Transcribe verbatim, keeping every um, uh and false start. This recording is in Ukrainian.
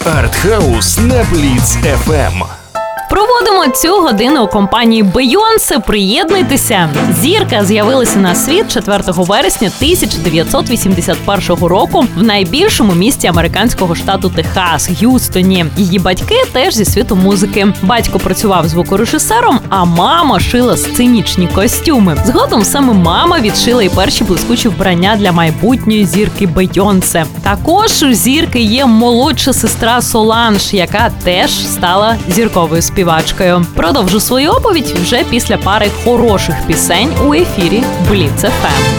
Артхаус на Бліц еф ем. Проводимо цю годину у компанії Бейонсе. Приєднуйтеся! Зірка з'явилася на світ четвертого вересня тисяча дев'ятсот вісімдесят першого року в найбільшому місті американського штату Техас – Г'юстоні. Її батьки теж зі світу музики. Батько працював звукорежисером, а мама шила сценічні костюми. Згодом саме мама відшила і перші блискучі вбрання для майбутньої зірки Бейонсе. Також у зірки є молодша сестра Соланж, яка теж стала зірковою співачкою. Продовжу свою оповідь вже після пари хороших пісень у ефірі Бліц еф ем.